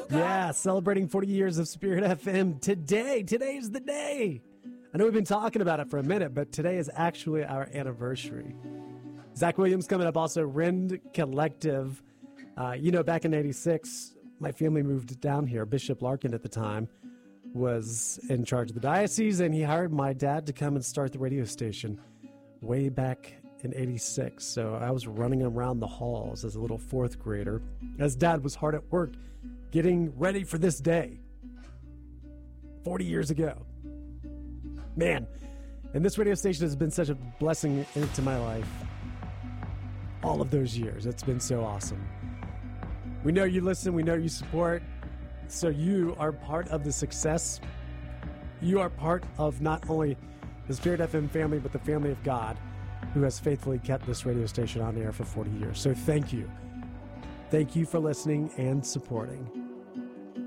Yeah, celebrating 40 years of Spirit FM today. Today's the day. I know we've been talking about it for a minute, but today is actually our anniversary. Zach Williams coming up, also Rend Collective. Back in 86, my family moved down here. Bishop Larkin at the time was in charge of the diocese, and he hired my dad to come and start the radio station way back in 86. So I was running around the halls as a little fourth grader, as Dad was hard at work getting ready for this day 40 years ago. Man, and this radio station has been such a blessing into my life all of those years. It's been so awesome. We know you listen, we know you support, so you are part of the success. You are part of not only the Spirit FM family, but the family of God, who has faithfully kept this radio station on the air for 40 years. So thank you. Thank you for listening and supporting.